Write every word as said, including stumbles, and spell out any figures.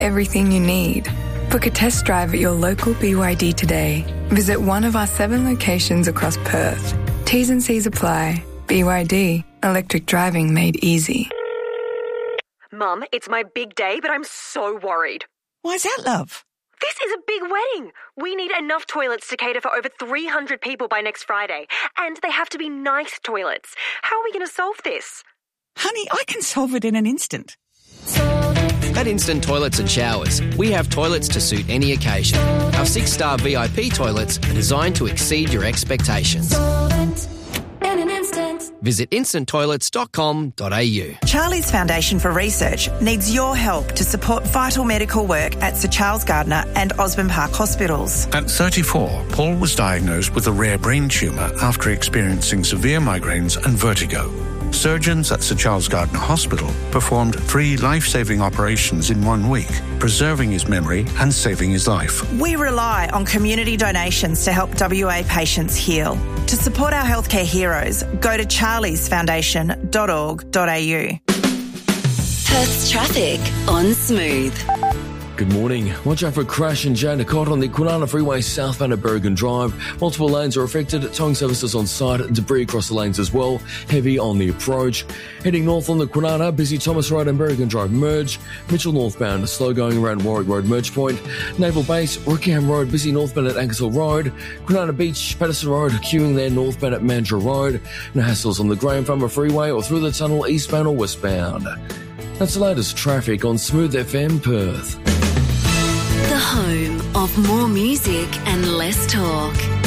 everything you need. Book a test drive at your local B Y D today. Visit one of our seven locations across Perth. T's and C's apply. B Y D. Electric driving made easy. Mum, it's my big day, but I'm so worried. Why's that, love? This is a big wedding. We need enough toilets to cater for over three hundred people by next Friday. And they have to be nice toilets. How are we going to solve this? Honey, I can solve it in an instant. At Instant Toilets and Showers, we have toilets to suit any occasion. Our six-star V I P toilets are designed to exceed your expectations. In an instant. Visit instant toilets dot com dot a u. Charlie's Foundation for Research needs your help to support vital medical work at Sir Charles Gardner and Osborne Park Hospitals. At thirty-four, Paul was diagnosed with a rare brain tumour after experiencing severe migraines and vertigo. Surgeons at Sir Charles Gardner Hospital performed three life-saving operations in one week, preserving his memory and saving his life. We rely on community donations to help W A patients heal. To support our healthcare heroes, go to charlies foundation dot org dot a u. Perth's traffic on Smooth. Good morning. Watch out for a crash in Jandakot on the Kwinana Freeway southbound at Berrigan Drive. Multiple lanes are affected. Towing services on site. Debris across the lanes as well. Heavy on the approach. Heading north on the Kwinana, busy Thomas Road and Berrigan Drive merge. Mitchell northbound, slow going around Warwick Road merge point. Naval Base, Rookingham Road, busy northbound at Ankershill Road. Kwinana Beach, Patterson Road, queuing there northbound at Mandurah Road. No hassles on the Graham Farmer Freeway or through the tunnel eastbound or westbound. That's the latest traffic on Smooth F M Perth. The home of more music and less talk.